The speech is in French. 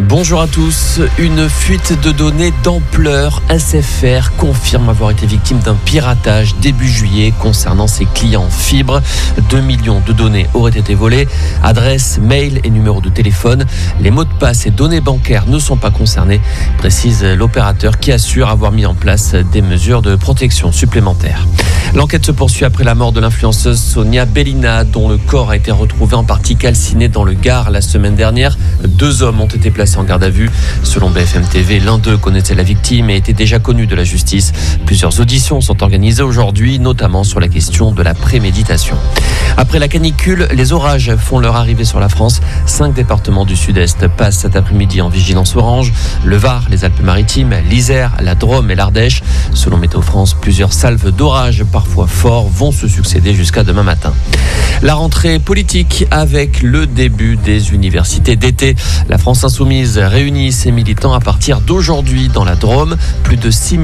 Bonjour à tous. Une fuite de données d'ampleur. SFR confirme avoir été victime d'un piratage début juillet concernant ses clients fibre. 2 millions de données auraient été volées. Adresse, mail et numéro de téléphone. Les mots de passe et données bancaires ne sont pas concernés, précise l'opérateur qui assure avoir mis en place des mesures de protection supplémentaires. L'enquête se poursuit après la mort de l'influenceuse Sonia Bellina, dont le corps a été retrouvé en partie calciné dans le Gard la semaine dernière. 2 hommes ont été placés en garde à vue. Selon BFM TV, l'un d'eux connaissait la victime et était déjà connu de la justice. Plusieurs auditions sont organisées aujourd'hui, notamment sur la question de la préméditation. Après la canicule, les orages font leur arrivée sur la France. 5 départements du sud-est passent cet après-midi en vigilance orange. Le Var, les Alpes-Maritimes, l'Isère, la Drôme et l'Ardèche. Selon Météo France, plusieurs salves d'orage parfois forts vont se succéder jusqu'à demain matin. La rentrée politique avec le début des universités d'été. La France Insoumise réunit ses militants à partir d'aujourd'hui dans la Drôme. Plus de 6 000